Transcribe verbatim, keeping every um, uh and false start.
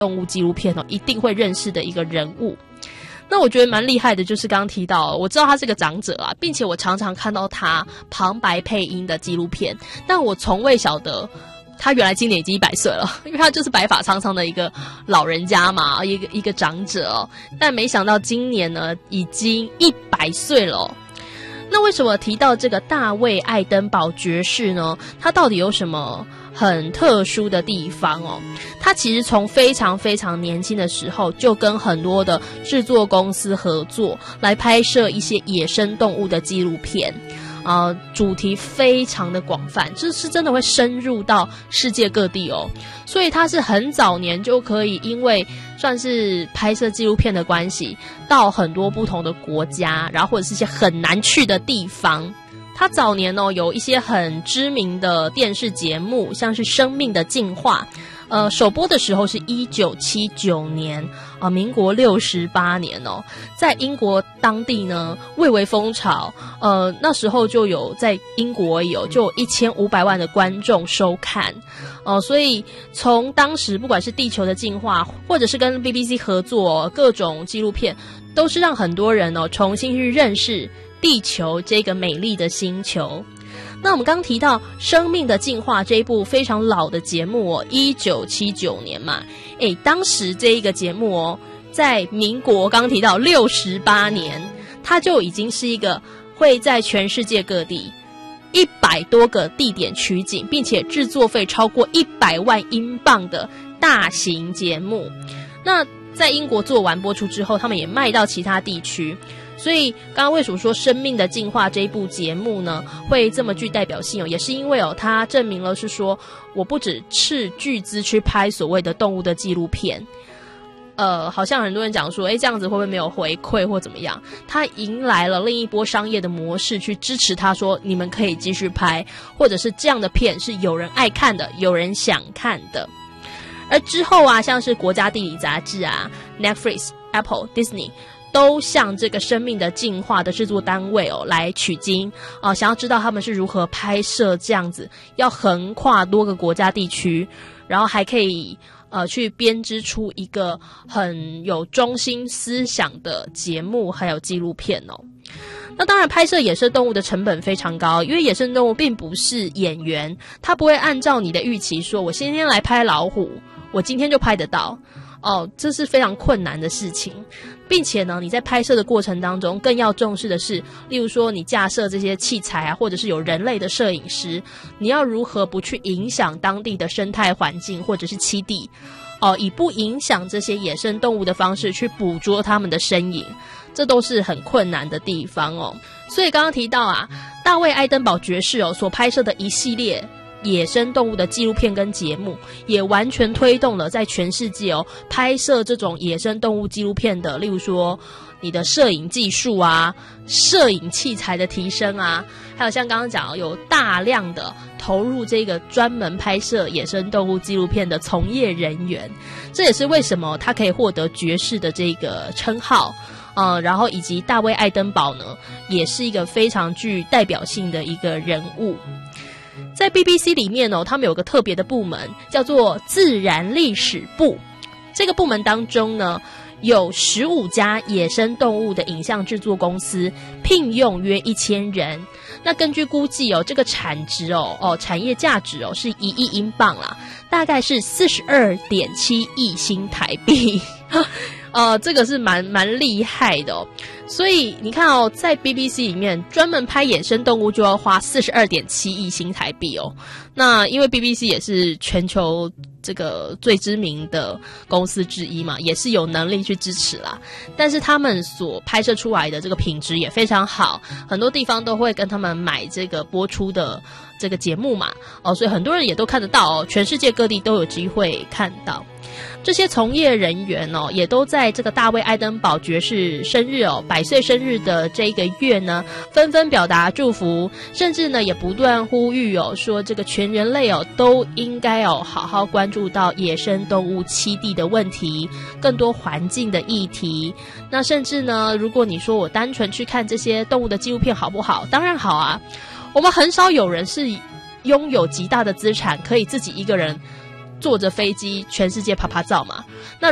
动物纪录片哦，一定会认识的一个人物。那我觉得蛮厉害的，就是刚刚提到，我知道他是个长者啊，并且我常常看到他旁白配音的纪录片，但我从未晓得他原来今年已经一百岁了，因为他就是白发苍苍的一个老人家嘛，一个一个长者哦。但没想到今年呢，已经一百岁了哦。那为什么提到这个大卫·爱登堡爵士呢？他到底有什么很特殊的地方哦？他其实从非常非常年轻的时候就跟很多的制作公司合作，来拍摄一些野生动物的纪录片。呃，主题非常的广泛，这是真的会深入到世界各地哦。所以他是很早年就可以因为算是拍摄纪录片的关系，到很多不同的国家，然后或者是一些很难去的地方。他早年哦有一些很知名的电视节目，像是《生命的进化》，呃，首播的时候是一九七九年，啊、呃，民国六十八年哦，在英国当地呢蔚为风潮，呃，那时候就有在英国有就有一千五百万的观众收看，哦、呃，所以从当时不管是地球的进化，或者是跟 B B C 合作、哦、各种纪录片，都是让很多人哦重新去认识地球这个美丽的星球。那我们刚提到《生命的进化》这一部非常老的节目哦，一九七九年嘛，诶，当时这一个节目哦，在民国刚提到六十八年，它就已经是一个会在全世界各地一百多个地点取景，并且制作费超过一百万英镑的大型节目。那在英国做完播出之后，他们也卖到其他地区。所以刚刚为什么说《生命的进化》这一部节目呢会这么具代表性哦，也是因为哦，它证明了是说我不只斥巨资去拍所谓的动物的纪录片，呃，好像很多人讲说，诶，这样子会不会没有回馈或怎么样？它迎来了另一波商业的模式去支持它，说你们可以继续拍，或者是这样的片是有人爱看的，有人想看的。而之后啊，像是国家地理杂志啊、Netflix、Apple、Disney。都向这个生命的进化的制作单位哦来取经啊、呃，想要知道他们是如何拍摄这样子，要横跨多个国家地区，然后还可以呃去编织出一个很有中心思想的节目还有纪录片哦。那当然拍摄野生动物的成本非常高，因为野生动物并不是演员，他不会按照你的预期说我今天来拍老虎，我今天就拍得到哦，这是非常困难的事情。并且呢，你在拍摄的过程当中更要重视的是，例如说你架设这些器材啊，或者是有人类的摄影师，你要如何不去影响当地的生态环境或者是栖地哦，以不影响这些野生动物的方式去捕捉它们的身影，这都是很困难的地方哦。所以刚刚提到啊，大卫·爱登堡爵士哦所拍摄的一系列野生动物的纪录片跟节目，也完全推动了在全世界哦拍摄这种野生动物纪录片的，例如说你的摄影技术啊、摄影器材的提升啊，还有像刚刚讲有大量的投入这个专门拍摄野生动物纪录片的从业人员，这也是为什么他可以获得爵士的这个称号。呃，然后以及大卫·爱登堡呢，也是一个非常具代表性的一个人物。在 B B C 里面哦，他们有个特别的部门叫做自然历史部。这个部门当中呢，有十五家野生动物的影像制作公司，聘用约一千人。那根据估计哦，这个产值哦，哦产业价值哦是一亿英镑啦，大概是四十二点七亿新台币。呃，这个是蛮蛮厉害的哦。所以你看哦，在 B B C 里面专门拍野生动物就要花 四十二点七亿新台币哦。那因为 B B C 也是全球这个最知名的公司之一嘛，也是有能力去支持啦。但是他们所拍摄出来的这个品质也非常好，很多地方都会跟他们买这个播出的这个节目嘛，哦，所以很多人也都看得到哦，全世界各地都有机会看到。这些从业人员哦，也都在这个大卫·爱登堡爵士生日哦，百岁生日的这一个月呢，纷纷表达祝福，甚至呢也不断呼吁哦，说这个全人类哦都应该哦好好关注到野生动物栖地的问题，更多环境的议题。那甚至呢，如果你说我单纯去看这些动物的纪录片好不好？当然好啊，我们很少有人是拥有极大的资产，可以自己一个人坐着飞机全世界拍拍照嘛。那